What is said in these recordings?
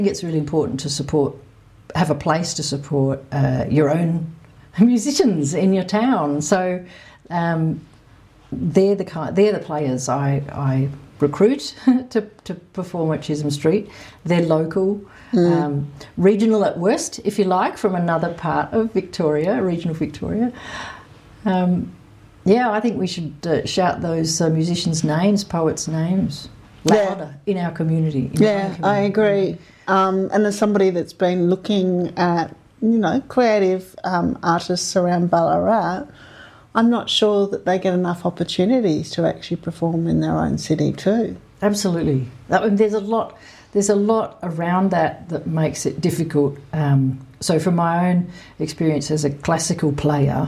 think it's really important to have a place to support your own musicians in your town. So they're the players I recruit to perform at Chisholm Street. They're local, regional at worst, if you like, from another part of Victoria, regional Victoria. I think we should shout those musicians' names, poets' names, louder in our community. I agree. And as somebody that's been looking at, creative artists around Ballarat, I'm not sure that they get enough opportunities to actually perform in their own city too. Absolutely. There's a lot around that makes it difficult. So from my own experience as a classical player,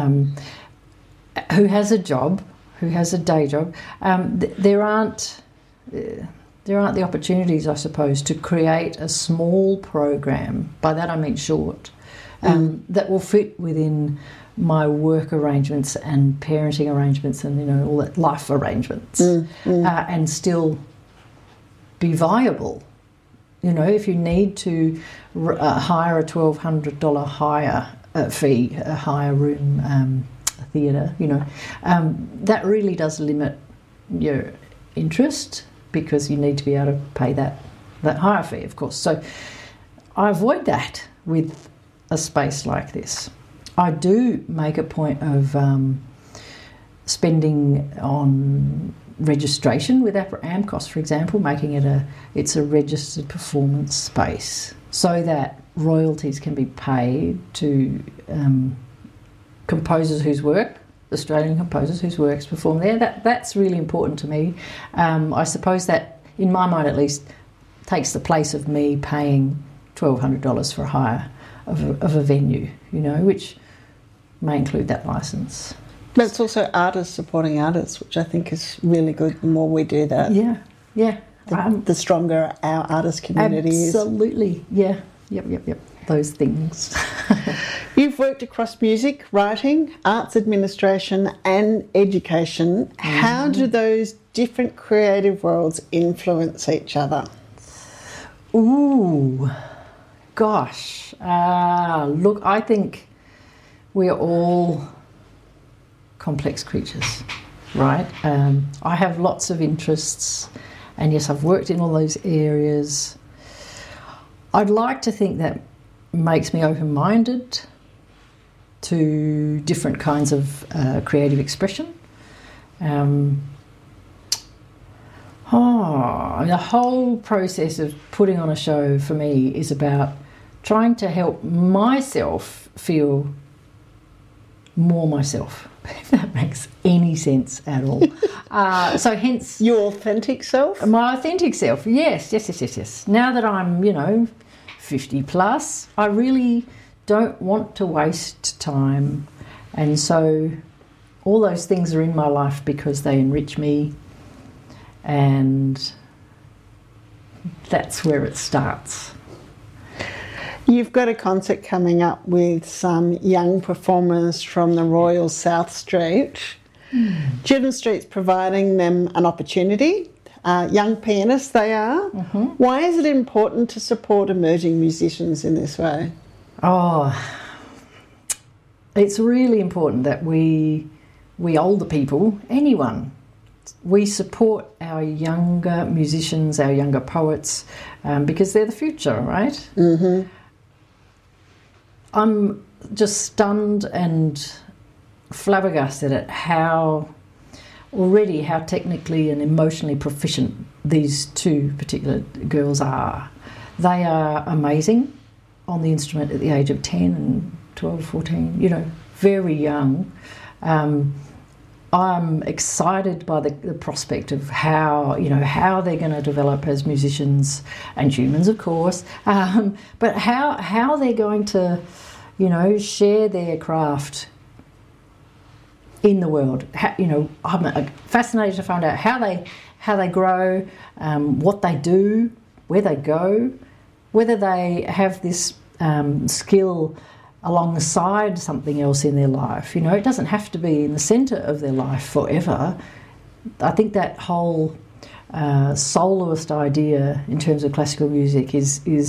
who has a job, who has a day job, there aren't the opportunities, I suppose, to create a small program. By that I mean short, that will fit within my work arrangements and parenting arrangements and all that life arrangements, and still be viable. If you need to hire a $1,200 hire fee, a hire room, theatre, that really does limit your interest, because you need to be able to pay that hire fee, of course. So I avoid that with a space like this. I do make a point of spending on registration with AMCOS, for example, making it it's a registered performance space, so that royalties can be paid to composers whose work, Australian composers whose works perform there. That's really important to me. I suppose that, in my mind at least, takes the place of me paying $1,200 for a hire of a venue, which may include that licence. But it's also artists supporting artists, which I think is really good. The more we do that, the stronger our artist community is. Absolutely, yeah. Yep. Those things. You've worked across music, writing, arts administration and education. How do those different creative worlds influence each other? Ooh, gosh. Look, I think we're all complex creatures, right? I have lots of interests, and yes, I've worked in all those areas. I'd like to think that makes me open-minded to different kinds of creative expression. The whole process of putting on a show for me is about trying to help myself feel more myself, if that makes any sense at all. So hence... Your authentic self? My authentic self, yes. Now that I'm, 50 plus, I really don't want to waste time. And so all those things are in my life because they enrich me, and that's where it starts. You've got a concert coming up with some young performers from the Royal South Street. Chisholm Street's providing them an opportunity. Young pianists they are. Why is it important to support emerging musicians in this way? It's really important that we older people, anyone, we support our younger musicians, our younger poets, because they're the future, right? I'm just stunned and flabbergasted at how technically and emotionally proficient these two particular girls are. They are amazing on the instrument at the age of 10 and 12, 14, very young. I'm excited by the prospect of how they're going to develop as musicians and humans, of course, but how they're going to, share their craft in the world. I'm fascinated to find out how they grow, what they do, where they go, whether they have this skill alongside something else in their life. It doesn't have to be in the centre of their life forever. I think that whole soloist idea in terms of classical music is